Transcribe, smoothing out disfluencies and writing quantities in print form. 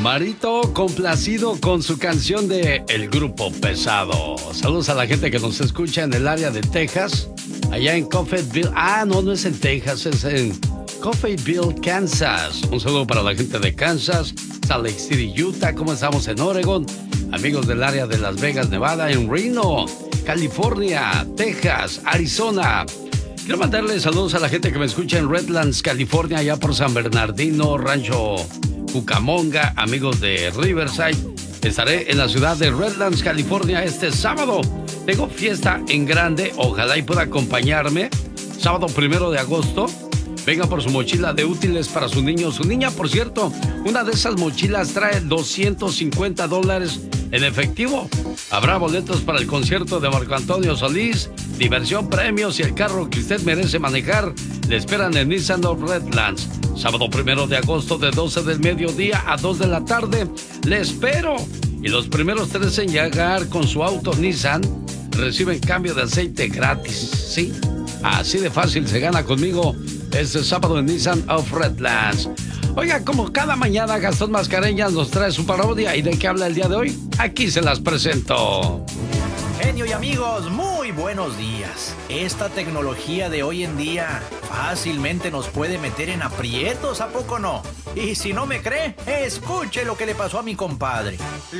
Marito complacido con su canción de El Grupo Pesado. Saludos a la gente que nos escucha en el área de Texas, allá en Coffeyville. No es en Texas, es en Coffeyville, Kansas. Un saludo para la gente de Kansas, Salt Lake City, Utah. ¿Cómo estamos en Oregon? Amigos del área de Las Vegas, Nevada, en Reno, California, Texas, Arizona. Quiero mandarle saludos a la gente que me escucha en Redlands, California, allá por San Bernardino, Rancho Cucamonga, amigos de Riverside. Estaré en la ciudad de Redlands, California, este sábado. Tengo fiesta en grande, ojalá y pueda acompañarme. Sábado 1 de agosto. Venga por su mochila de útiles para su niño o su niña. Por cierto, una de esas mochilas trae $250 en efectivo. Habrá boletos para el concierto de Marco Antonio Solís, diversión, premios y el carro que usted merece manejar. Le esperan en Nissan of Redlands. Sábado 1 de agosto de 12 del mediodía a 2 de la tarde. Le espero. Y los primeros 3 en llegar con su auto Nissan reciben cambio de aceite gratis. ¿Sí? Así de fácil se gana conmigo este sábado en Nissan of Redlands. Oiga, como cada mañana Gastón Mascareñas nos trae su parodia. ¿Y de qué habla el día de hoy? Aquí se las presento. Genio y amigos, muy buenos días. Esta tecnología de hoy en día fácilmente nos puede meter en aprietos, ¿a poco no? Y si no me cree, escuche lo que le pasó a mi compadre.